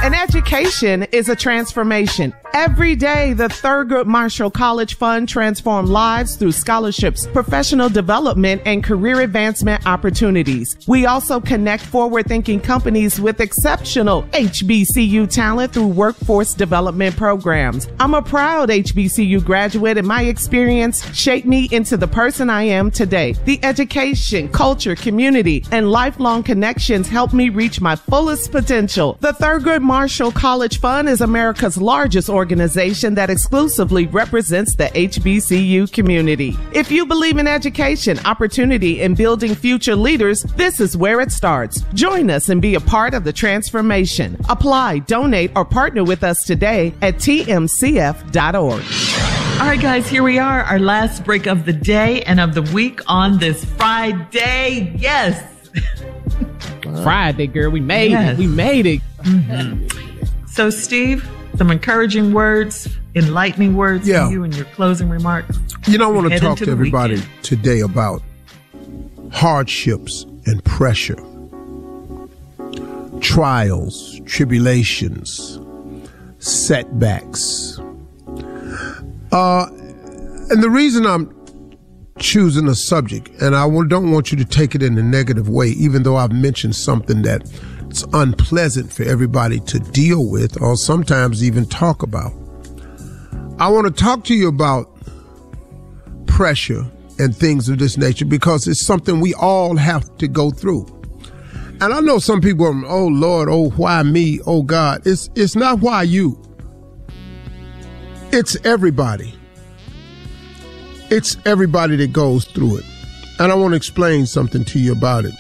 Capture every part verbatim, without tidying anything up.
An education is a transformation. Every day, the Thurgood Marshall College Fund transforms lives through scholarships, professional development, and career advancement opportunities. We also connect forward-thinking companies with exceptional H B C U talent through workforce development programs. I'm a proud H B C U graduate, and my experience shaped me into the person I am today. The education, culture, community, and lifelong connections helped me reach my fullest potential. The Thurgood Marshall College Fund is America's largest organization that exclusively represents the H B C U community. If you believe in education, opportunity, and building future leaders, this is where it starts. Join us and be a part of the transformation. Apply, donate, or partner with us today at T M C F dot org. All right, guys, here we are, our last break of the day and of the week on this Friday. Yes. Friday, girl. We made yes. it. We made it. Mm-hmm. So, Steve, some encouraging words, enlightening words yeah. from you and your closing remarks. You know, I want to talk to to everybody weekend. today about hardships and pressure, trials, tribulations, setbacks. Uh, and the reason I'm choosing a subject, and I don't want you to take it in a negative way, even though I've mentioned something that's unpleasant for everybody to deal with or sometimes even talk about. I want to talk to you about pressure and things of this nature because it's something we all have to go through. And I know some people are, oh Lord, oh why me, oh God. It's it's not why you. It's everybody. It's everybody that goes through it. And I want to explain something to you about it.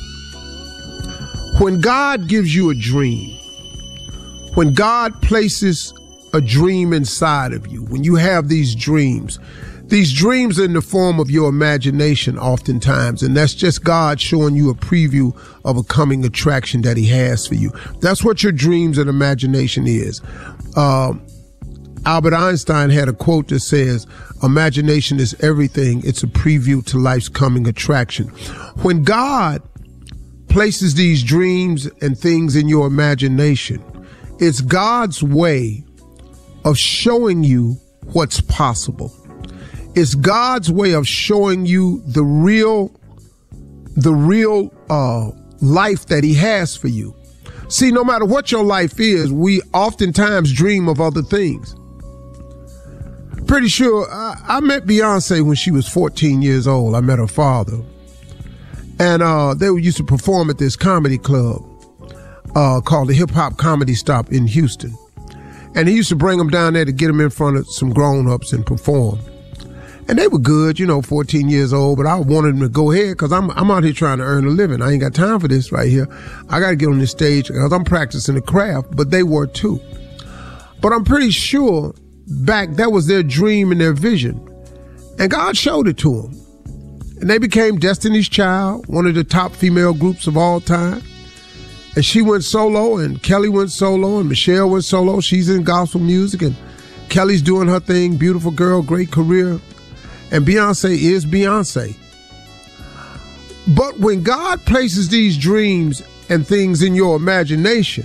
When God gives you a dream, when God places a dream inside of you, when you have these dreams, these dreams are in the form of your imagination oftentimes, and that's just God showing you a preview of a coming attraction that he has for you. That's what your dreams and imagination is. Um, Albert Einstein had a quote that says, imagination is everything. It's a preview to life's coming attraction. When God places these dreams and things in your imagination, it's God's way of showing you what's possible. It's God's way of showing you the real, the real uh, life that he has for you. See, no matter what your life is, we oftentimes dream of other things. Pretty sure I, I met Beyonce when she was fourteen years old. I met her father. And uh, they used to perform at this comedy club uh, called the Hip Hop Comedy Stop in Houston. And he used to bring them down there to get them in front of some grown-ups and perform. And they were good, you know, fourteen years old, but I wanted them to go ahead because I'm, I'm out here trying to earn a living. I ain't got time for this right here. I got to get on this stage because I'm practicing the craft, but they were too. But I'm pretty sure back that was their dream and their vision. And God showed it to them. And they became Destiny's Child, one of the top female groups of all time. And she went solo, and Kelly went solo, and Michelle went solo. She's in gospel music, and Kelly's doing her thing. Beautiful girl, great career. And Beyonce is Beyonce. But when God places these dreams and things in your imagination,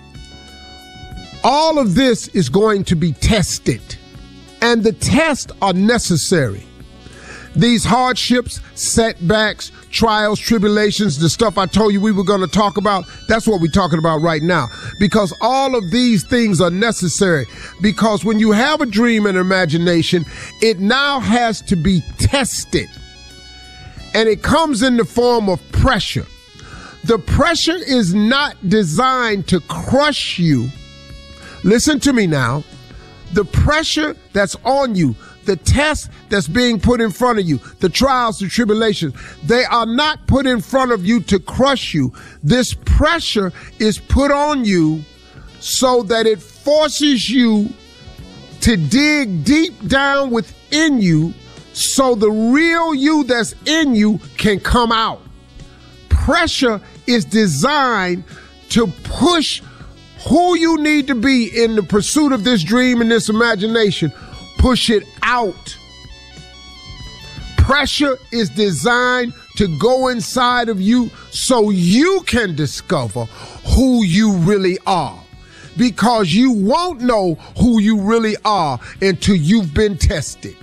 all of this is going to be tested. And the tests are necessary. These hardships, setbacks, trials, tribulations, the stuff I told you we were going to talk about, that's what we're talking about right now. Because all of these things are necessary. Because when you have a dream and imagination, it now has to be tested. And it comes in the form of pressure. The pressure is not designed to crush you. Listen to me now. The pressure that's on you, the test that's being put in front of you, the trials, the tribulations, they are not put in front of you to crush you. This pressure is put on you so that it forces you to dig deep down within you so the real you that's in you can come out. Pressure is designed to push who you need to be in the pursuit of this dream and this imagination. Push it out. Pressure is designed to go inside of you so you can discover who you really are. because you won't know who you really are until you've been tested.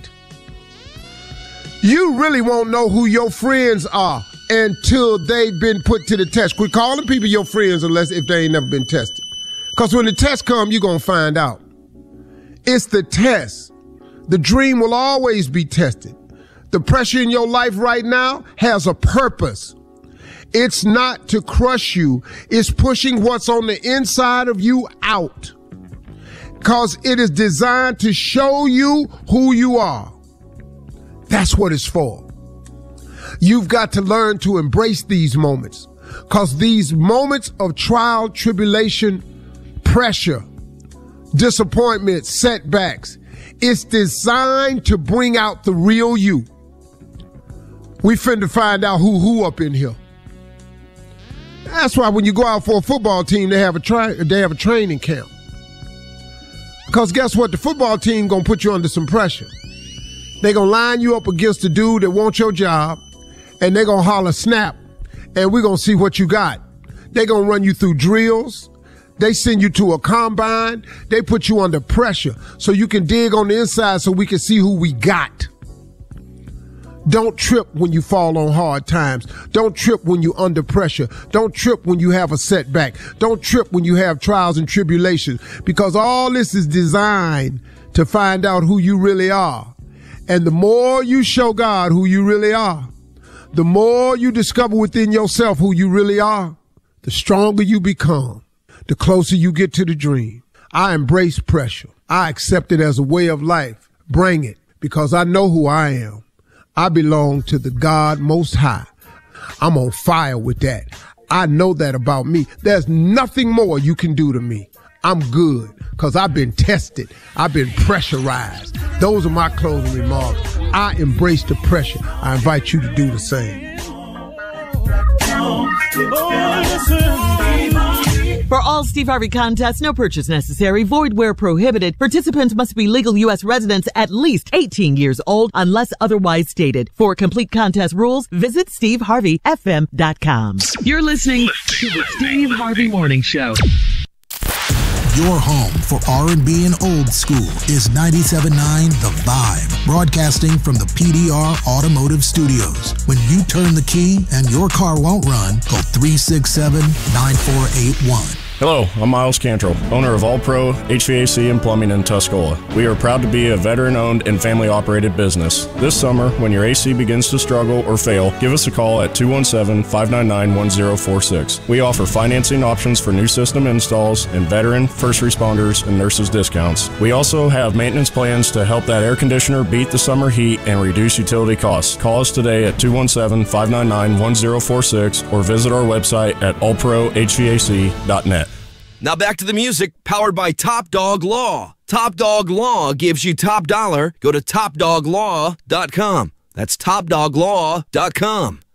You really won't know who your friends are until they've been put to the test. Quit calling people your friends unless if they ain't never been tested. Because when the test comes, you're going to find out. It's the test. The dream will always be tested. The pressure in your life right now has a purpose. It's not to crush you. It's pushing what's on the inside of you out. Because it is designed to show you who you are. That's what it's for. You've got to learn to embrace these moments. Because these moments of trial, tribulation, pressure, disappointment, setbacks, it's designed to bring out the real you. We finna find out who who up in here. That's why when you go out for a football team, they have a tri- they have a training camp. Because guess what? The football team gonna put you under some pressure. They gonna line you up against the dude that wants your job, and they gonna holler snap, and we gonna see what you got. They gonna run you through drills. They send you to a combine. They put you under pressure so you can dig on the inside so we can see who we got. Don't trip when you fall on hard times. Don't trip when you're under pressure. Don't trip when you have a setback. Don't trip when you have trials and tribulations, because all this is designed to find out who you really are. And the more you show God who you really are, the more you discover within yourself who you really are, the stronger you become, the closer you get to the dream. I embrace pressure. I accept it as a way of life. Bring it, because I know who I am. I belong to the God Most High. I'm on fire with that. I know that about me. There's nothing more you can do to me. I'm good because I've been tested. I've been pressurized. Those are my closing remarks. I embrace the pressure. I invite you to do the same. For all Steve Harvey contests, no purchase necessary, void where prohibited. Participants must be legal U S residents at least eighteen years old unless otherwise stated. For complete contest rules, visit steve harvey f m dot com. You're listening to the Steve Harvey Morning Show. Your home for R and B and old school is ninety-seven point nine The Vibe, broadcasting from the P D R Automotive Studios. When you turn the key and your car won't run, call three six seven, nine four eight one. Hello, I'm Miles Cantrell, owner of All Pro H V A C and Plumbing in Tuscola. We are proud to be a veteran-owned and family-operated business. This summer, when your A C begins to struggle or fail, give us a call at two one seven, five nine nine, one zero four six. We offer financing options for new system installs and veteran, first responders, and nurses discounts. We also have maintenance plans to help that air conditioner beat the summer heat and reduce utility costs. Call us today at two one seven, five nine nine, one zero four six or visit our website at all pro h v a c dot net. Now back to the music, powered by Top Dog Law. Top Dog Law gives you top dollar. Go to top dog law dot com. That's top dog law dot com.